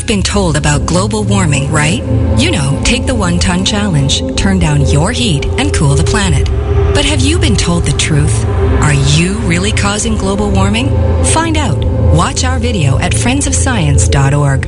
You've been told about global warming, right? You know, take the 1 ton challenge, turn down your heat, and cool the planet. But have you been told the truth? Are you really causing global warming? Find out. Watch our video at friendsofscience.org.